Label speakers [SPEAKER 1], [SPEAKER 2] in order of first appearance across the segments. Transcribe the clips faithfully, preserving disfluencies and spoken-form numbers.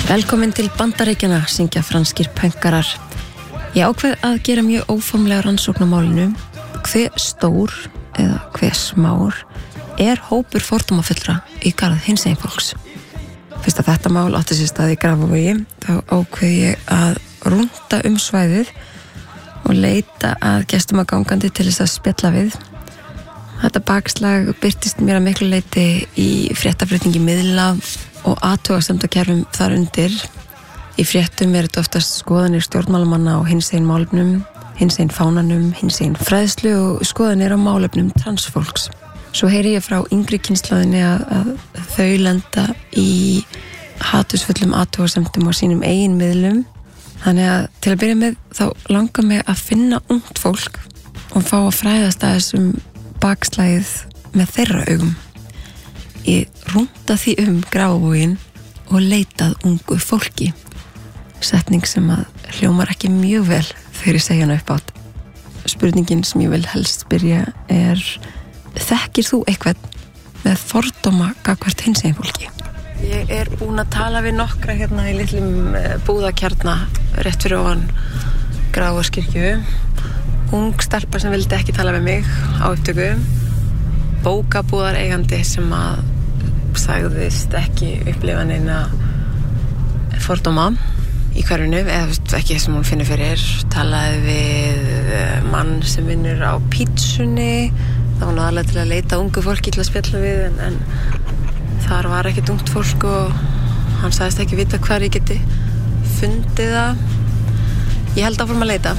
[SPEAKER 1] Velkomin til Bandaríkjanna, syngja franskir pönkarar. Ég ákveð að gera mjög óformlega rannsókn á málinu. Hve stór eða hve smár er hópur fordómafullra í garð hinsegin fólks? Fyrst að þetta mál átti sér stað í Grafarvogi, þá ákveð ég að rúnda um svæðið og leita að gestum að gangandi til þess að spjalla við. Þetta bakslag birtist mér að miklu leyti í fréttaflutningi miðla og athugasemdakerfum þar undir. Í fréttum er þetta oftast skoðanir stjórnmálamanna á hinsegin málefnum, hinsegin fánanum, hinsegin fræðslu og skoðanir á málefnum transfólks. Svo heyri ég frá yngri kynslóðinni að, að þau lenda í hatusfullum athugasemdum á sínum eigin miðlum. Þannig að til að byrja með þá langar mig að finna ungt fólk og fá að fræðast að þessum bakslagið með þeirra augum. Ég rúnda því um Grafarvoginn og leitað ungu fólki. Setning sem að hljómar ekki mjög vel þegar ég segja hana upp átt. Spurningin sem ég vil helst spyrja er: þekkir þú eitthvað með fordóma gagnvart hinsegin fólki? Ég er búin að tala við nokkra hérna í litlum búðakjarna rétt fyrir ofan Grafarvogskirkju. Ung stelpa sem vildi ekki tala við mig á upptöku. Bókabúðar eigandi sem að sagðist ekki upplifa neina fordóma í hverfinu, eða ekki sem hún finnur fyrir. Talaði við mann sem vinnur á pítsunni. Það var náðarlega til að leita ungu fólki til að spjalla við, en, en þar var ekkert ungt fólk og hann sagðist ekki vita hvar ég geti fundið það. Ég held áfram að leita.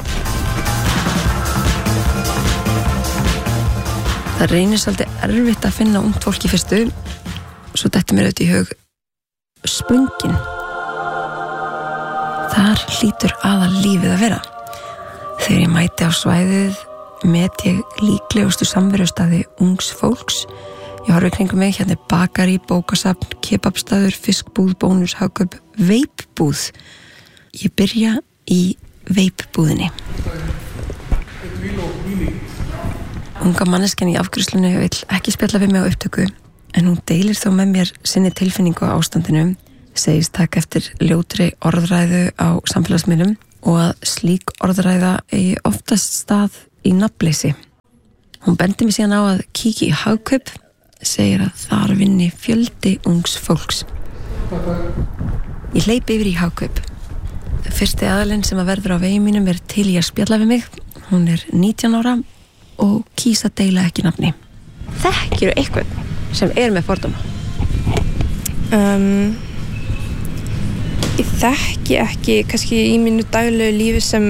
[SPEAKER 1] Það reynir svolítið erfitt að finna ungt fólk í fyrstu. Svo dettur mér auðvitað í hug Spöngin. Þar hlýtur aðal lífið að vera. Þegar ég mæti á svæðið met ég líklegustu samverustaði ungs fólks. Ég horfi kringum mig, hérna er bakari, bókasafn, kebabstaður, fiskbúð, bónus, hagkaup, veipbúð. Ég byrja í veipbúðinni. Unga manneskjan í afgreiðslunni vill ekki spjalla við mig á upptöku, en hún deilir þó með mér sinni tilfinningu á ástandinu, segist taka eftir ljótri orðræðu á samfélagsmiðlum og að slík orðræða eigi oftast stað í nafnleysi. Hún bendi mig síðan á að kíkja í hagkaup, segir að þar vinni fjöldi ungs fólks. Ég hleypi yfir í hagkaup. Fyrsti aðalinn sem að verður á vegi mínum er til í að spjalla við mig. Hún er nítján ára og kýs að deila ekki nafni. Þekkirðu eitthvað sem er með fordóma?
[SPEAKER 2] Um, ég þekki ekki kannski í mínu daglegu lífi sem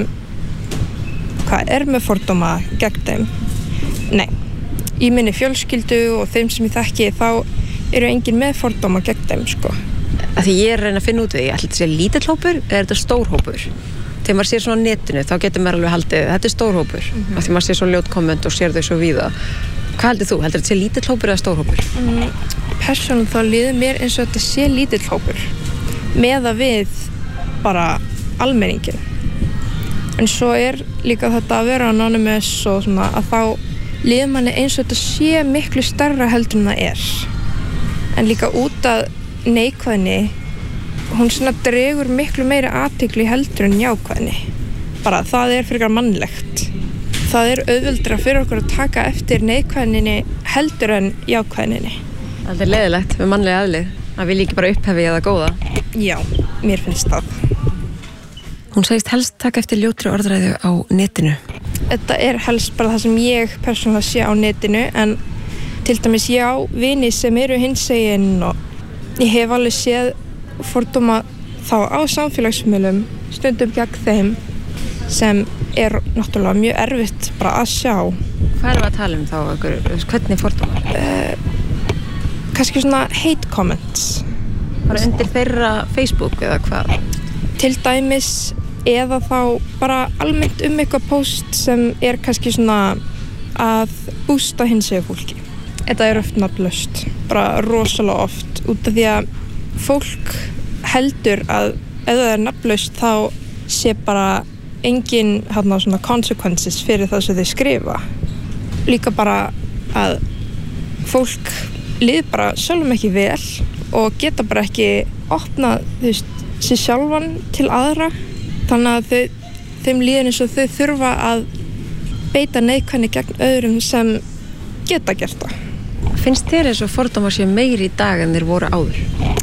[SPEAKER 2] hvað er með fordóma gegn þeim. Nei, í minni fjölskyldu og þeim sem ég þekki þá eru engin með fordóma gegn þeim, sko.
[SPEAKER 1] Að því ég er að reyna að finna út við, ég ætla þetta að segja lítill hópur eða er þetta stór hópur? Þegar maður sér svona á netinu þá getur maður alveg haldið þetta er stór hópur, mm -hmm. Af því maður sér svo ljót komment og sér þau svo víða. Hvað heldur þú? Heldur þetta sé lítill hópur eða stór hópur?
[SPEAKER 2] Mm, persónulega þá líður mér eins og þetta sé lítill hópur meða við bara almenningin. En svo er líka þetta að vera anonymous og svona að þá líður manni eins og þetta sé miklu stærra heldur en það er. En líka út af neikvæðni, hún svona dregur miklu meiri athygli heldur en jákvæðni. Bara það er frekar mannlegt. Það er auðveldra fyrir okkur að taka eftir neikvæðninni heldur en jákvæðninni.
[SPEAKER 1] Það er leiðilegt með mannlega eðli að við líka bara upphefi eða góða.
[SPEAKER 2] Já, mér finnst það.
[SPEAKER 1] Hún segist helst taka eftir ljótri orðræðu á netinu.
[SPEAKER 2] Þetta er helst bara það sem ég persónulega sé á netinu, en til dæmis ég á vini sem eru hinsegin og ég hef alveg séð fordóma þá á samfélagsmiðlum stundum gegn þeim sem er náttúrulega mjög erfitt bara að sjá.
[SPEAKER 1] Hvað erum við að tala um þá? Hvernig fordómar?
[SPEAKER 2] Uh, kannski svona hate comments.
[SPEAKER 1] Bara undir þeirra Facebook eða hvað?
[SPEAKER 2] Til dæmis eða þá bara almennt um eitthvað post sem er kannski svona að bústa hinsegin fólki. Þetta er oft nafnlaust, bara rosalega oft, út af því að fólk heldur að ef það er nafnlaust þá sé bara engin hérna svona consequences fyrir það sem þau skrifa. Líka bara að fólk líður bara sjálfum ekki vel og geta bara ekki opnað, þú veist, sér sjálfan til aðra, þannig að þau, þeim líður eins og þau þurfa að beita neikvæðni gegn öðrum sem geta gert það.
[SPEAKER 1] Finnst þér eins og fordómar séu meiri í dag en þeir voru áður?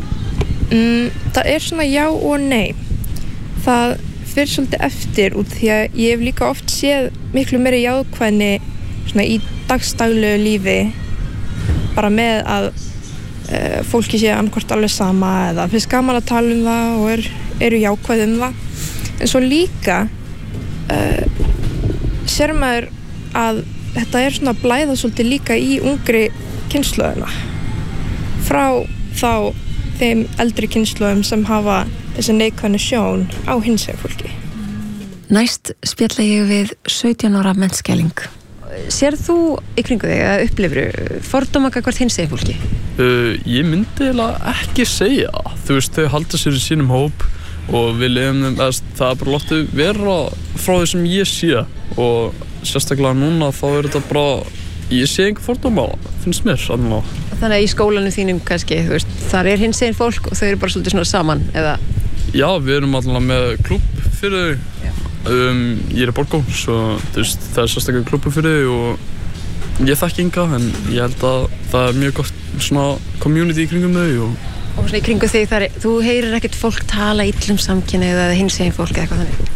[SPEAKER 2] Mm, það er svona já og nei. Það fyrir svolítið eftir út því að ég hef líka oft séð miklu meiri jákvæðni svona í dagsdaglegu lífi bara með að uh, fólki sé annarkvort alveg sama eða finnst gaman að tala um það og er, eru jákvæð um það. En svo líka uh, sér maður að þetta er svona blæða svolítið líka í ungri kynslóðina frá þá þeim eldri kynslóðum sem hafa þessi neikvæðni sjón á hinsegin fólki.
[SPEAKER 1] Næst spjalla ég við sautján ára mennskæling. Sérð þú í kringu þig að upplifru fordóma gagnvart hinsegin fólki?
[SPEAKER 3] Uh, ég myndi eiginlega ekki segja. Þú veist, þau halda sér í sínum hóp og við lifum þeim, það er bara látið vera frá því sem ég sé og sérstaklega núna þá er þetta bara, ég sé einhver fordóma, finnst mér annað.
[SPEAKER 1] Þannig að í skólanum þínum kannski, þú veist, þar er hinsegin fólk og þau eru bara svolítið svona saman, eða?
[SPEAKER 3] Já, við erum allavega með klúbb fyrir þau. Um, ég er í Borgó, svo þú veist, það er sérstaklega klúbbur fyrir þau og ég þekki enga, en ég held að það er mjög gott svona community í kringum þau. Og,
[SPEAKER 1] og svona í kringum þig þar, þú heyrir ekkert fólk tala illum samkynhneigð eða hinsegin fólk eða eitthvað þannig?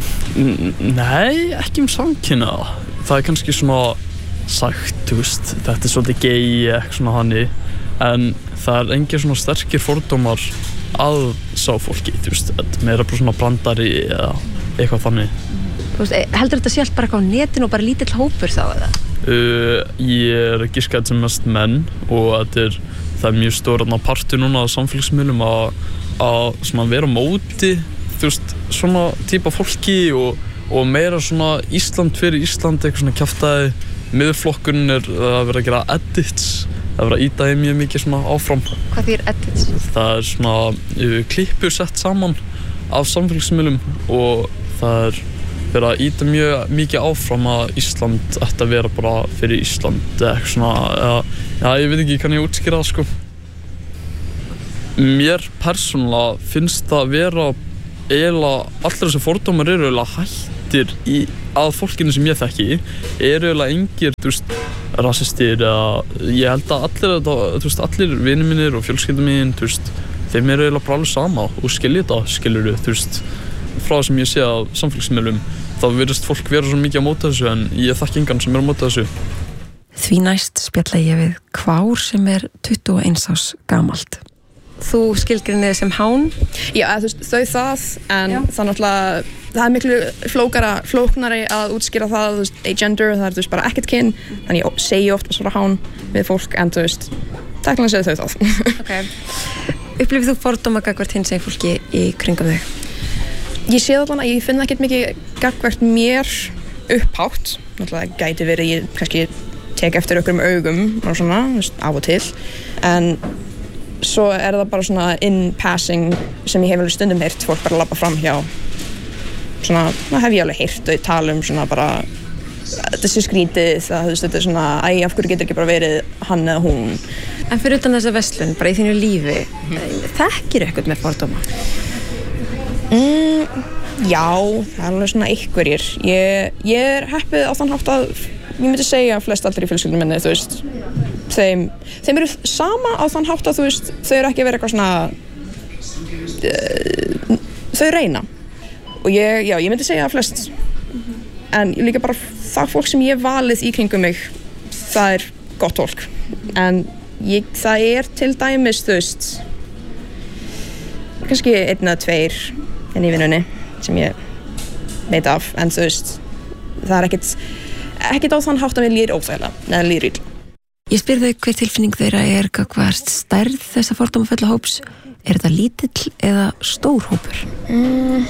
[SPEAKER 3] Nei, ekki um samkynhneigð. Það er kannski svona sagt, þú veist, þetta er svolítið gay eitthvað svona hannig, en það er engin svona sterkir fordómar að sá fólki, þú veist, meira bara svona brandari eða eitthvað þannig.
[SPEAKER 1] Þú veist, heldur þetta sé allt bara eitthvað á netinu og bara lítill hópur þá eða?
[SPEAKER 3] Uh, ég er að giska þetta sem mest menn og þetta er, það er mjög stór partur núna á samfélagsmiðlum að, að svona vera á móti, þú veist, svona típa fólki og, og meira svona Ísland fyrir Ísland, eitthvað svona kjaftaði. Miðflokkurinn er að vera að gera edits, að vera að ýta þeim mjög mikið svona áfram.
[SPEAKER 1] Hvað þýr edits?
[SPEAKER 3] Það er svona uh, klippur sett saman af samfélagsmiðlum og það er verið að ýta mjög mikið áfram að Ísland ætti að vera bara fyrir Ísland eða eitthvað svona, ja, ja, ég veit ekki hvernig ég útskýra það sko. Mér persónulega finnst það að vera eiginlega, allir þessi fordómar eru eiginlega hættir í að fólkinu sem ég þekki eru eiginlega engir, þú veist, rasistir eða ég held að allir, þú veist, allir vinir mínir og fjölskyldum mín, þú veist, þeim eru eiginlega bara alveg sama og skilja þetta, skilur þú veist, frá það sem ég sé á samfélagsmiðlum, þá virðist fólk vera svo mikið á móti þessu en ég þekki engan sem er á móti þessu.
[SPEAKER 1] Því næst spjalla ég við Kvár sem er tuttugu og eins árs gamalt. Þú skilgreinir þig sem hán?
[SPEAKER 4] Já, þú veist, þau það, en Já. það náttúrulega, það er miklu flókara, flóknari að útskýra það, þú veist, agender, það er þú veist bara ekkert kyn, þannig ég segi oft að svara hán við fólk, en þú veist, takkilega segðu þau það.
[SPEAKER 1] Ok. Upplifir þú fordóma gagnvart hinsegin fólki í kringum þig?
[SPEAKER 4] Ég sé það alveg, ég finn ekkert mikið gagnvart mér upphátt, náttúrulega gæti verið, ég kannski tek eftir ökkurum augum og svona, þú veist, af og til, en svo er það bara svona in passing sem ég hef alveg stundum heyrt fólk bara labba fram hjá svona, það hef ég alveg heyrt og tala um svona bara þetta sé skrítið, það, þú veist, þetta er svona æ, af hverju getur ekki bara verið hann eða hún.
[SPEAKER 1] En fyrir utan þessa verslun, bara í þínu lífi mm. þekkir eitthvað með fordóma?
[SPEAKER 4] Mm, já, það er alveg svona einhverjir ég, ég er heppið á þann hátt að ég myndi segja að flest allir í fjölskyldunum minni, þú veist Þeim, þeim eru sama á þann hátt að þú veist, þau eru ekki að vera eitthvað svona uh, þau reyna og ég, já, ég myndi segja að flest mm-hmm. en líka bara það fólk sem ég valið í kringum mig það er gott fólk en ég, það er til dæmis þú veist kannski einn eða tveir inn í vinnunni sem ég veit af en þú veist það er ekkert ekkert á þann hátt að mér líður óþægilega eða líður illa.
[SPEAKER 1] Ég spyr þau hver tilfinning þeirra er gagnvart stærð þessa fordómafulla hóps. Er þetta lítill eða stór hópur?
[SPEAKER 4] Mm,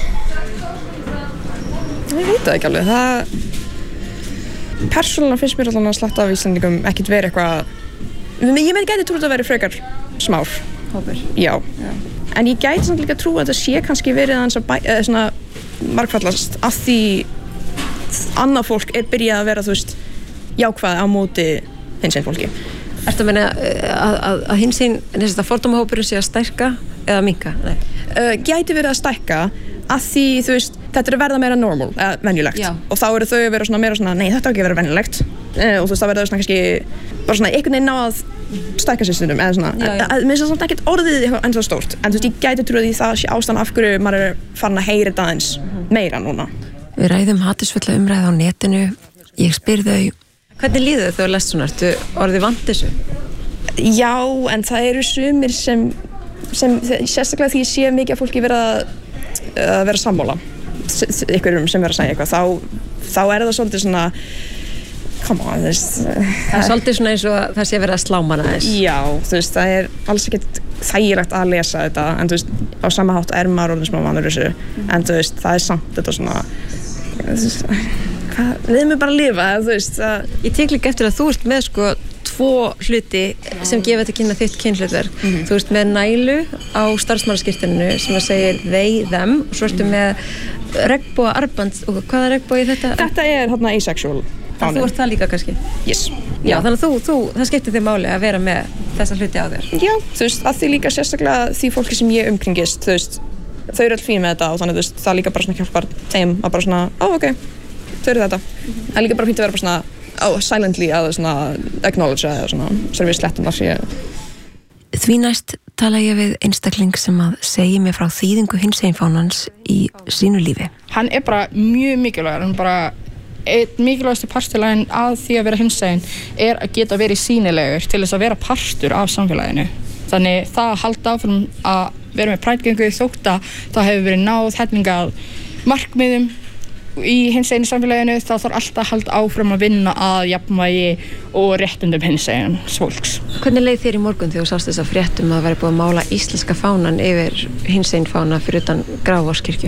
[SPEAKER 4] ég veit það ekki alveg. Það persónulega finnst mér allan að slatta af Íslandingum ekkert verið eitthvað ég með gæti trú að það veri frekar smár
[SPEAKER 1] hópur.
[SPEAKER 4] Já. Já. En ég gæti samt líka trú að það sé kannski verið aðeins að bæ, eða svona margfallast að því annað fólk er byrjað að vera þú veist jákvæð á móti hinsegin fólki.
[SPEAKER 1] Ertu að meina að, að, að hinsegin, neins að fordómahópurinn sé að stækka eða minnka? Nei.
[SPEAKER 4] Uh, gæti verið að stækka að því, þú veist, þetta er að verða meira normal, eða venjulegt.
[SPEAKER 1] Já.
[SPEAKER 4] Og þá eru þau að vera svona meira svona, nei, þetta á ekki að vera venjulegt. Uh, og þú veist, þá verður þau svona kannski, bara svona einhvern veginn ná að stækka sér stundum, eða svona. Mér finnst það samt ekkert orðið en það stórt. En þú veist, ég gæti trúið því það sé ástæðan af hverju maður er farin að heyra þetta aðeins meira núna.
[SPEAKER 1] Við ræðum hatursfulla umræðu á netinu. Ég spyr þau, hvernig líður þau að lest svona? Ertu orðið vant þessu?
[SPEAKER 4] Já, en það eru sumir sem, sem sérstaklega því ég sé mikið að fólki vera að vera sammála ykkurum sem vera að segja eitthvað, þá, þá er það svolítið svona come on, þú veist
[SPEAKER 1] það er svolítið svona eins og það sé verið að slá manna þess.
[SPEAKER 4] Já, þú veist, það er alls ekkert þægilegt að lesa þetta, en þú veist, á sama hátt er maður orðin smá vanur þessu, en þú veist, það er samt þetta svona þú veist, hvað, við erum bara að lifa, þú veist að...
[SPEAKER 1] Ég tek líka eftir að þú ert með sko tvo hluti sem gefa þetta kynna þitt kynhlutverk. Mm-hmm. Þú ert með nælu á starfsmannaskírteininu sem að segir they, them og svo ertu með regnboga armband og hvaða regnbogi þetta?
[SPEAKER 4] Þetta er hérna asexual.
[SPEAKER 1] Þú ert það líka kannski?
[SPEAKER 4] Yes.
[SPEAKER 1] Já, þannig að þú, þú, það skiptir þig máli að vera með þessa hluti á þér.
[SPEAKER 4] Já, þú veist, að því líka sérstaklega því fólki sem ég umkringist, þú veist, þau eru alltaf fín með þetta og þannig, þú veist, það líka bara svona hjálpar þeim að bara svona, ó, ok, þau eru þetta. Mm-hmm. En líka bara fínt að vera bara svona, ó, silently að svona acknowledge eða svona, svo við slettum það fyrir.
[SPEAKER 1] Því næst tala ég við einstakling sem að segja mér frá þýðingu hinseginfánans í sínu lífi.
[SPEAKER 5] Hann er bara mjög mikilvægur, hann bara einn mikilvægasti parturlægin að því að vera hinsegin er að geta verið sýnilegur til þess að vera partur af samfélaginu. Þannig það að halda áfram að vera með prætgöngu þótt að það hefur verið náð helmingað markmiðum í hinsegin samfélaginu, þá þarf alltaf að halda áfram að vinna að jafnvægi og réttundum hinsegin fólks.
[SPEAKER 1] Hvernig leið þér í morgun þegar þú sást þess að fréttum að það væri búið að mála íslenska fánan yfir hinsegin fána fyrir utan Grafarvogskirkju?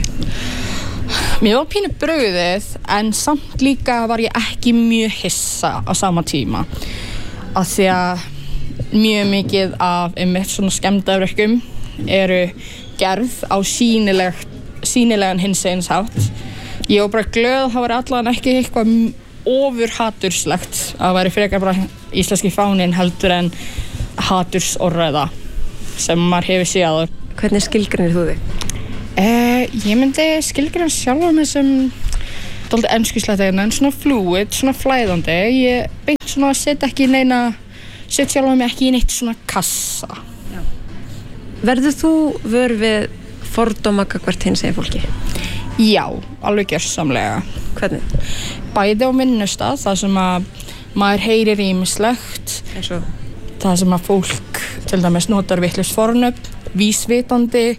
[SPEAKER 5] Mér var pínu brugðið, en samt líka var ég ekki mjög hissa á sama tíma. Af því að mjög mikið af einmitt svona skemmdarverkum eru gerð á sýnileg, sýnilegan hinsegins hátt. Ég var bara glöð að það var allan ekki eitthvað ofur haturslegt að það væri frekar bara íslenski fáninn heldur en hatursorðræða sem maður hefur séð áður.
[SPEAKER 1] Hvernig skilgreinir þú þig?
[SPEAKER 5] Eh, ég myndi skilgreina sjálfa mig sem dálítið enskuslegt en svona fluid, svona flæðandi. Ég beint svona að setja ekki neina, setja sjálfa mig ekki í neitt svona kassa.
[SPEAKER 1] Já. Verður þú vör við fordóma gagnvart hinsegin fólki?
[SPEAKER 5] Já, alveg gjörsamlega.
[SPEAKER 1] Hvernig?
[SPEAKER 5] Bæði á vinnustað, það sem að maður heyrir ýmislegt.
[SPEAKER 1] Eins og?
[SPEAKER 5] Það sem að fólk til dæmis notar vitlaus fornöfn, vísvitandi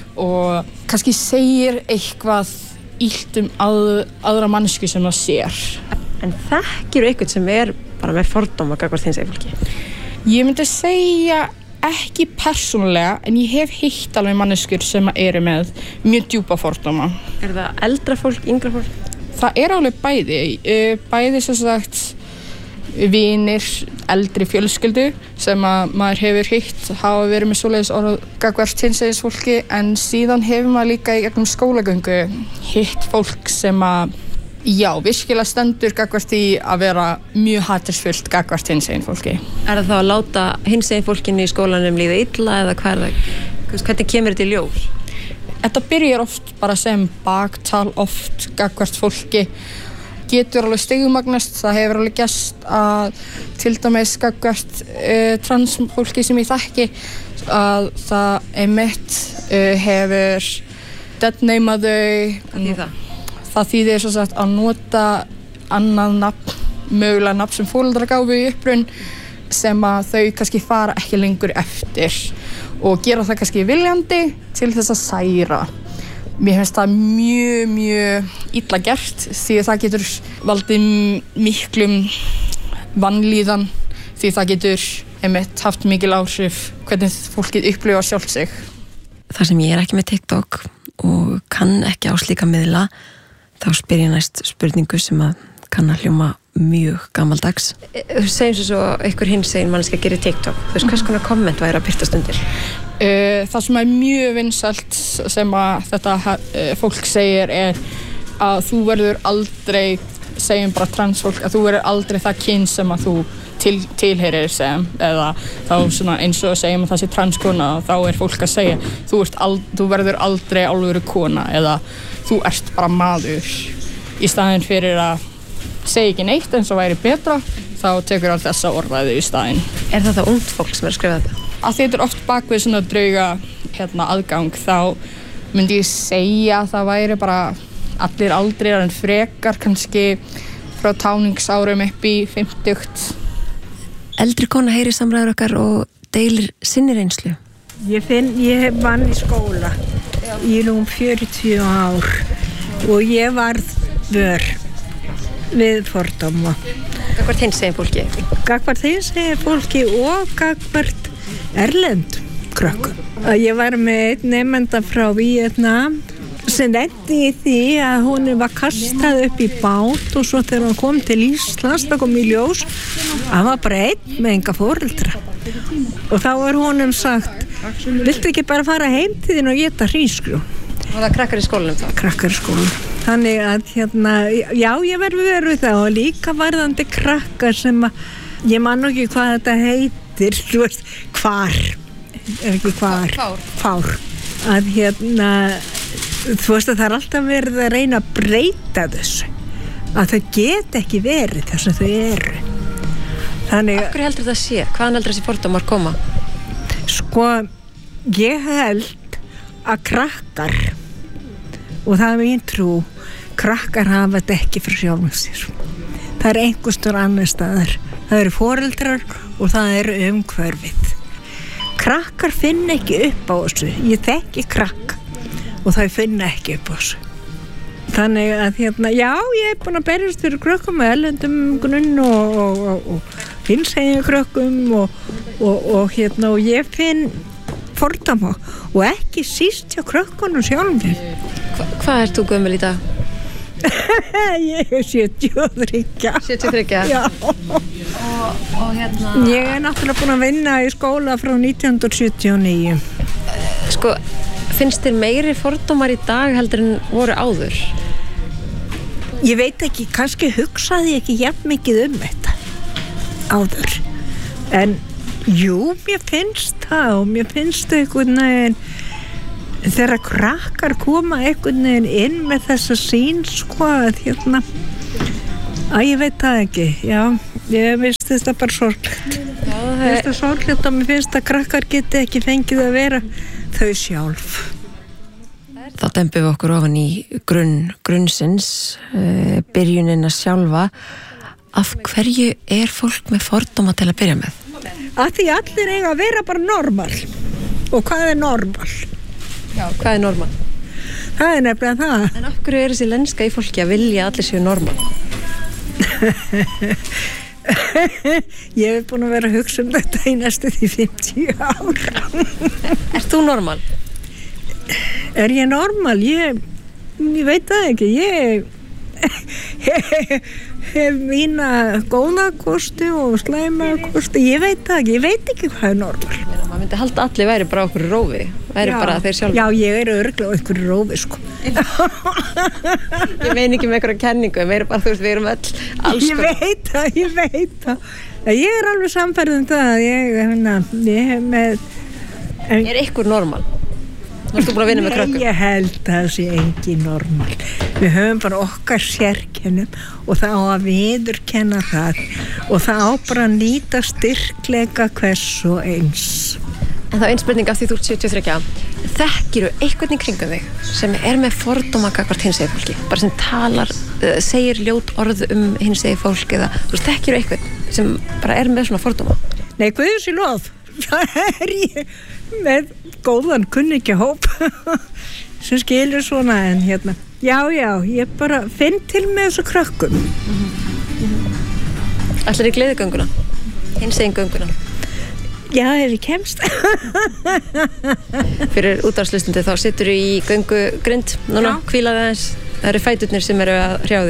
[SPEAKER 5] og kannski segir eitthvað illt um að, aðra mannsku sem það sér.
[SPEAKER 1] En þekkirðu eitthvað sem er bara með fordóma gagnvart hinsegin fólki?
[SPEAKER 5] Ég myndi segja ekki persónulega, en ég hef hitt alveg manneskur sem eru með mjög djúpa fordóma.
[SPEAKER 1] Er það eldra fólk, yngra fólk?
[SPEAKER 5] Það er alveg bæði. Bæði sem sagt vinir, eldri fjölskyldu sem að maður hefur hitt hafa verið með svoleiðis orð gagnvart hinsegin fólki, en síðan hefur maður líka í gegnum skólagöngu hitt fólk sem að já, virkilega stendur gagnvart því að vera mjög hatursfullt gagnvart hinsegin fólki.
[SPEAKER 1] Er það þá að láta hinsegin fólkinu í skólanum líða illa eða hvað er það? Hvernig kemur þetta í ljós?
[SPEAKER 5] Þetta byrjar oft bara sem baktal oft gagnvart fólki. Getur alveg stigmagnast, það hefur alveg gerst að til dæmis gagnvart uh, transfólki sem ég þekki að það einmitt uh, hefur deadnameað þau.
[SPEAKER 1] Hvað þýðir það?
[SPEAKER 5] Það þýðir svo sagt að nota annað nafn, mögulega nafn sem foreldrar gáfu í upprunn sem að þau kannski fara ekki lengur eftir og gera það kannski viljandi til þess að særa. Mér finnst það mjög, mjög illa gert því að það getur valdið miklum vanlíðan því það getur einmitt haft mikil áhrif hvernig fólkið upplifa sjálft sig.
[SPEAKER 1] Þar sem ég er ekki með TikTok og kann ekki á slíka miðla, þá spyr ég næst spurningu sem að kann að hljóma mjög gamaldags. Segjum svo einhver hinsegin manneskja gerir TikTok. Þú veist, hvers konar komment væri að birtast undir?
[SPEAKER 5] Það sem er mjög vinsælt sem að þetta fólk segir er að þú verður aldrei, segjum bara transfólk, að þú verður aldrei það kyn sem að þú til, tilheyrir sem eða þá svona eins og segjum að það sé transkona þá er fólk að segja þú, ert ald, þú verður aldrei alvöru kona eða þú ert bara maður í staðinn fyrir að segja ekki neitt eins og væri betra þá tekur all þessa orðræðu í staðinn.
[SPEAKER 1] Er þetta ungt fólk sem er að skrifa þetta?
[SPEAKER 5] Að þetta er oft bak við svona drauga hérna, aðgang þá myndi ég segja að það væri bara allir aldrir en frekar kannski frá táningsárum upp í fimmtugt.
[SPEAKER 1] Eldri kona heyrir samræður okkar og deilir sinni reynslu.
[SPEAKER 6] Ég finn, ég vann í skóla í rúm fjörutíu ár og ég varð vör við fordóma.
[SPEAKER 1] Gagvart hinsegin fólki?
[SPEAKER 6] Gagvart hinsegin fólki og gagvart erlend krökkum. Ég var með einn nemenda frá Víetnam sem endi í því að hún var kastað upp í bát og svo þegar hún kom til Íslands það kom í ljós að var bara einn með enga foreldra og þá var honum sagt viltu ekki bara fara heim til þín og éta hrísgrjón?
[SPEAKER 1] Og það krakkar í skólanum þá?
[SPEAKER 6] Krakkar í skólanum. Þannig að hérna, já ég verður verið við það og líka varðandi krakkar sem að, ég man nú ekki hvað þetta heitir, þú veist, hvar, er ekki hvar,
[SPEAKER 1] Fár.
[SPEAKER 6] Fár. Að hérna, þú veist að það er alltaf verið að reyna að breyta þessu, að þau get ekki verið þess að þau eru. Þannig að...
[SPEAKER 1] Af hverju heldur það sé? Hvaðan heldur þessi fordómar koma?
[SPEAKER 6] Sko, ég held að krakkar, og það er mín trú, krakkar hafa þetta ekki fyrir sjálfum sér. Það er einhverstur annar staðar. Það eru foreldrar og það eru umhverfið. Krakkar finna ekki upp á þessu. Ég þekki krakk og þau finna ekki upp á þessu. Þannig að hérna, já, ég er búin að berjast fyrir krökkum með erlendum grunn og, og, og, og hinsegin krökkum og, og, og hérna, og ég finn fordóma og ekki síst hjá krökkunum sjálfum.
[SPEAKER 1] Hva, hvað ert þú gömul í dag?
[SPEAKER 6] Ég er sjötíu og þrjú.
[SPEAKER 1] sjötíu og þrjú?
[SPEAKER 6] Já.
[SPEAKER 1] Og, og hérna...
[SPEAKER 6] Ég er náttúrulega búin að vinna í skóla frá nítján hundruð sjötíu og níu.
[SPEAKER 1] Sko, finnst þér meiri fordómar í dag heldur en voru áður?
[SPEAKER 6] Ég veit ekki, kannski hugsaði ég ekki jafn mikið um þetta áður. En jú, mér finnst það og mér finnst einhvern veginn þegar krakkar koma einhvern veginn inn með þessa sín sko að hérna að ég veit það ekki, já ég finnst þetta bara sorglegt ég finnst þetta sorglegt og mér finnst að krakkar geti ekki fengið að vera þau sjálf.
[SPEAKER 1] Þá dempum við okkur ofan í grunn grunnsins, uh, byrjunina sjálfa. Af hverju er fólk með fordóma til að byrja með?
[SPEAKER 6] Að því allir eiga að vera bara normal. Og hvað er normal?
[SPEAKER 1] Já, hvað er normal?
[SPEAKER 6] Það er nefnilega það.
[SPEAKER 1] En af hverju er þessi lenska í fólki að vilja allir séu normal?
[SPEAKER 6] Ég hef búin að vera að hugsa um þetta í næstu því fimmtíu ára.
[SPEAKER 1] Ert þú normal?
[SPEAKER 6] Er ég normal? Ég, ég veit það ekki. Ég hef mína góða kosti og slæma kosti. Ég veit það ekki. Ég veit ekki hvað er normal.
[SPEAKER 1] Maður myndi halda að allir væri bara okkur rófi. Væri já, bara þeir sjálf.
[SPEAKER 6] Já, ég er örugglega okkur rófi, sko.
[SPEAKER 1] Ég mein ekki með einhverja kenningu. Ég meira bara, þú veist, við erum öll alls.
[SPEAKER 6] Ég veit það, ég veit það. Ég er alveg samferð um það. Ég, hérna, ég hef með... En,
[SPEAKER 1] er ykkur normal? Þú ert búin að vinna með krökkum?
[SPEAKER 6] Nei, ég held að það sé engin normal. Við höfum bara okkar sérkennum og það á að viðurkenna það og það á bara að nýta styrkleika hvers og eins.
[SPEAKER 1] En þá einn spurning af því þú ert sjötíu og þrjú. Þekkiru einhvern í kringum þig sem er með fordóma gagnvart hinsegin fólki? Bara sem talar, uh, segir ljót orð um hinsegin fólk eða þú veist, þekkiru einhvern sem bara er með svona fordóma?
[SPEAKER 6] Nei, guður sé lof. Það er ég með góðan kunningjahóp sem skilur svona en hérna já, já, ég bara finn til með þessu krökkum.
[SPEAKER 1] Ætlar í gleðigönguna? Hinsegin gönguna?
[SPEAKER 6] Já, ef ég kemst.
[SPEAKER 1] Fyrir útvarpshlustandi þá situr þú í göngugrind núna, hvílaði aðeins. Það eru fæturnir sem eru að hrjá þig.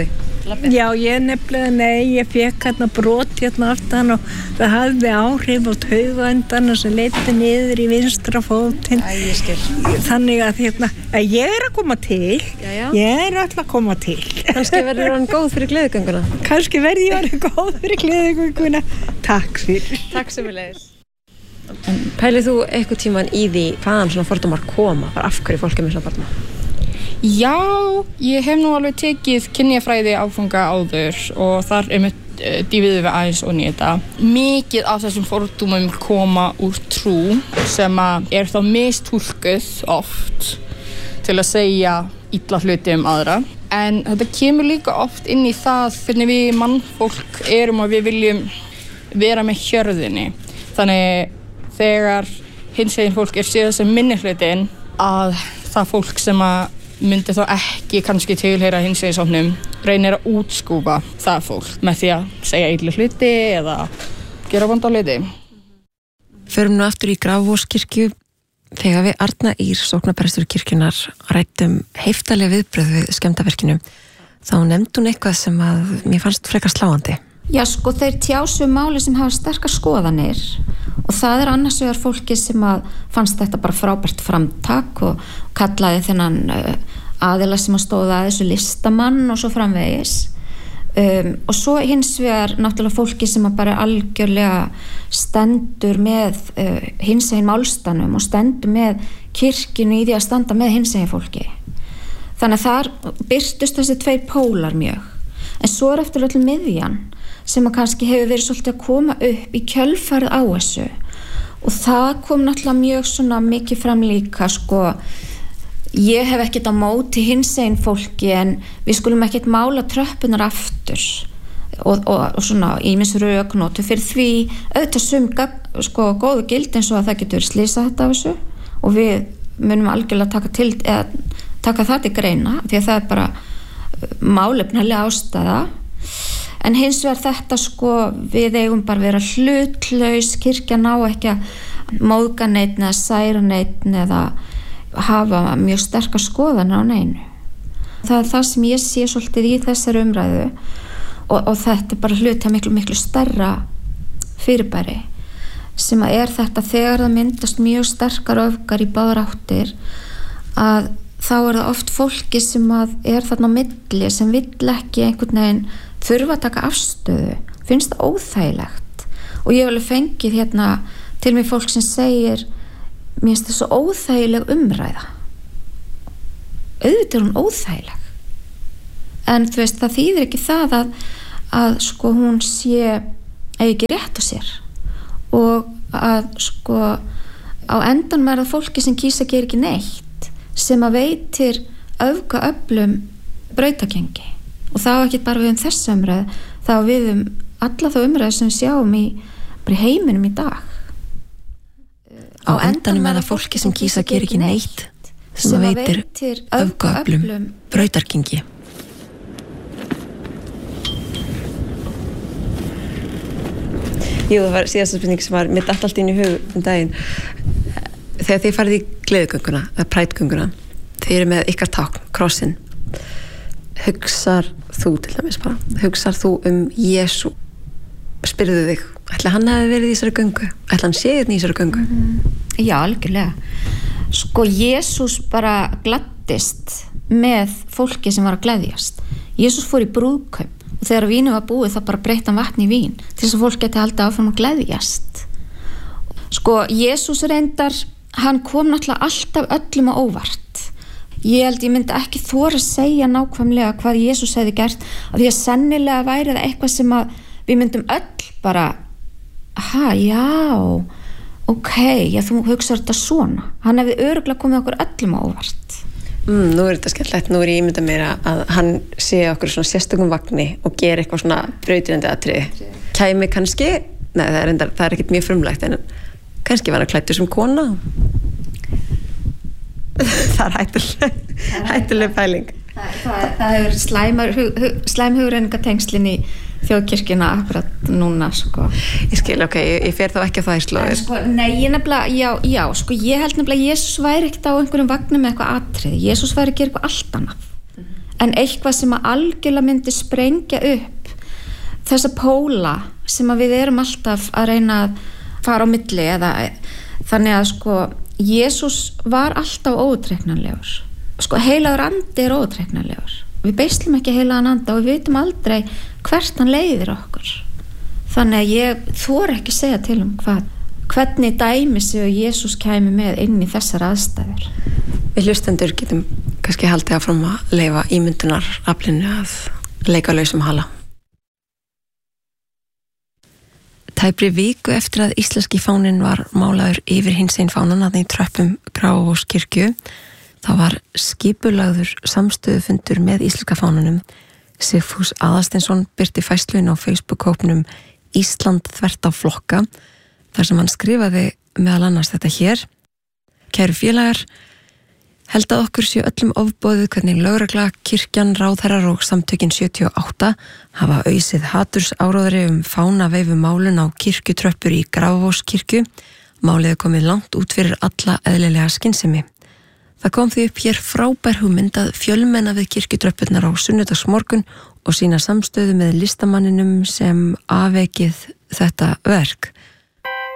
[SPEAKER 6] Já, ég nefnilega, nei, ég fekk hérna brot hérna aftan og það hafði áhrif á taugaendana sem leiddi niður í vinstra fótinn.
[SPEAKER 1] Æ, ég skil.
[SPEAKER 6] Þannig að hérna, að ég er að koma til,
[SPEAKER 1] Já, já.
[SPEAKER 6] ég er alltaf að koma til.
[SPEAKER 1] Kannski verður hann góð fyrir gleðigönguna.
[SPEAKER 6] Kannski verði ég orðið góð fyrir gleðigönguna. Takk fyrir.
[SPEAKER 1] Takk sömuleiðis. En pælið þú eitthvað tíman í því hvaðan svona fordómar koma, bara af hverju fólk er með svona fordómar?
[SPEAKER 5] Já, ég hef nú alveg tekið kynjafræði áfanga áður og þar er með uh, dýfiðu við aðeins og nýta. Mikið af þessum fordómum koma úr trú sem að er þá mistúlkuð oft til að segja illa hluti um aðra. En þetta kemur líka oft inn í það hvernig við mannfólk erum og við viljum vera með hjörðinni. Þannig þegar hinsegin fólk er séð sem minnihlutin að það fólk sem að myndi þá ekki kannski tilheyra hinseginshópnum reynir að útskúfa það fólk með því að segja illa hluti eða gera vonda hluti.
[SPEAKER 1] Förum nú aftur í Grafarvogskirkju þegar við Arna Ýr, sóknarprestur kirkjunnar, ræddum heiftarleg viðbrögð við skemmdarverkinu. Þá nefndi hún eitthvað sem að mér fannst frekar sláandi.
[SPEAKER 7] Já, sko, þeir tjásu máli sem hafa sterkar skoðanir og það er annars vegar fólki sem að fannst þetta bara frábært framtak og kallaði þennan aðila sem að stóða að þessu listamann og svo framvegis um, og svo hins vegar náttúrulega fólki sem að bara algjörlega stendur með uh, hinsegin málstanum og stendur með kirkjunu í því að standa með hinsegin fólki. Þannig að þar birtust þessi tvei pólar mjög. En svo er eftir öll miðjan sem að kannski hefur verið svolítið að koma upp í kjölfarið á þessu og það kom náttúrulega mjög svona mikið fram líka sko ég hef ekkert á móti hinsegin fólki en við skulum ekkert mála tröppunar aftur og, og, og svona ýmis röknótu fyrir því auðvitað sum sko góðu gild eins og að það getur slísað þetta af þessu og við munum algjörlega taka til eða taka það til greina því að það er bara málefnalega ástæða. En hins vegar þetta sko við eigum bara vera hlutlaus, kirkjan á ekki að móðga neinn eða særa neinn eða hafa mjög sterkar skoðanir á neinu. Það er það sem ég sé svolítið í þessari umræðu og, og þetta er bara hluti miklu miklu stærra fyrirbæri sem að er þetta þegar það myndast mjög sterkar öfgar í báðar áttir að þá er það oft fólki sem að er þarna á milli sem vill ekki einhvern veginn þurfa að taka afstöðu, finnst það óþægilegt og ég hef alveg fengið hérna til mig fólk sem segir mér finnst það svo óþægileg umræða auðvitað er hún óþægileg en þú veist það þýðir ekki það að, að sko hún sé eigi ekki rétt á sér og að sko á endanum er það fólki sem kýsa að gera ekki neitt sem að veitir öfgaöflum brautagengi og það var ekki bara við um þessu umræðu það var við um alla þá umræðu sem við sjáum í, í heiminum í dag
[SPEAKER 1] á endanum er það fólki sem kýsa að gera ekki neitt sem að veitir öfgaöflum brautargengi. Jú, það var síðasta spurning sem var mitt allt inn í hug um daginn þegar þið farið í gleðigönguna eða prætgönguna, þið eru með ykkar tákn, krossinn hugsar þú til dæmis bara hugsar þú um Jesú spyrðu þig, ætla hann hafi verið í þessari göngu ætla hann séð í þessari göngu
[SPEAKER 7] mm-hmm. Já, algjörlega sko Jesús bara gladdist með fólki sem var að gleðjast Jesús fór í brúðkaup og þegar vínu var búið þá bara breytti hann vatn í vín til þess að fólk geti haldið áfram að gleðjast sko Jesús reyndar hann kom náttúrulega alltaf öllum á óvart ég held ég myndi ekki þora að segja nákvæmlega hvað Jesús hefði gert af því að sennilega væri það eitthvað sem að við myndum öll bara ha, já ok, já þú hugsaður þetta svona hann hefði örugglega komið okkur öllum á óvart
[SPEAKER 1] mm, Nú er þetta skemmtilegt, nú er ég ímyndað mér að hann sé okkur svona sérstökum vagni og gera eitthvað svona brautirandi atriði kæmi kannski, nei það er, endar, það er ekkert mjög frumlegt en kannski var hann klæddur sem kona það er hættuleg hættuleg pæling
[SPEAKER 7] það, það, það hefur slæmar hug, slæm hugrenningatengslin í þjóðkirkjuna akkurat núna sko.
[SPEAKER 1] Ég skil, ok, ég, ég fer þá ekki á það í slóðir
[SPEAKER 7] sko, Nei, ég nefnilega, já, já sko, ég held nefnilega að Jesús væri ekkert á einhverjum vagnum með eitthvað atriði Jesús væri að gera eitthvað allt annað mm-hmm. en eitthvað sem að algjörlega myndi sprengja upp þessa póla sem að við erum alltaf að reyna að fara á milli eða þannig að sko Jesús var alltaf óútreiknanlegur sko heilagur andi er óútreiknanlegur við beislum ekki heilagan anda og við vitum aldrei hvert hann leiðir okkur þannig að ég þori ekki segja til um hvað hvernig dæmi sig Jesús kæmi með inn í þessar aðstæður.
[SPEAKER 1] Við hlustendur getum kannski haldið áfram að leyfa ímyndunar aflinu að leika lausum hala. Tæpri viku eftir að íslenski fáninn var málaður yfir hinsegin fánan að í tröppum Grafarvogskirkju þá var skipulagður samstöðufundur með íslenska fánanum. Sigfús Aðalsteinsson birti fæslun á Facebook-hópnum Ísland þvert á flokka þar sem hann skrifaði meðal annars þetta hér. Kæru félagar, held að okkur séu öllum ofboðið hvernig lögregla, kirkjan, ráðherrar og samtökin sjötíu og átta hafa auðsið hatursáróðri um fánaveifu málun á kirkjutröppur í Grafarvogskirkju. Málið er komið langt út fyrir alla eðlilega skynsemi. Það kom því upp hér frábær hugmynd að fjölmenna við kirkjutröppurnar á sunnudagsmorgun og sína samstöðu með listamanninum sem afvekið þetta verk.